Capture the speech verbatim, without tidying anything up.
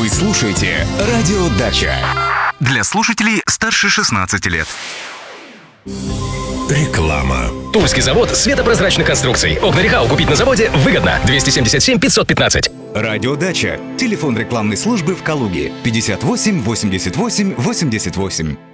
слушаете «Радио Дача». Для слушателей старше шестнадцати лет. Реклама. Тульский завод светопрозрачных конструкций. Окна Рехау купить на заводе выгодно. двести семьдесят семь пятьсот пятнадцать. «Радио Дача». Телефон рекламной службы в Калуге. пятьдесят восемь восемьдесят восемь восемьдесят восемь.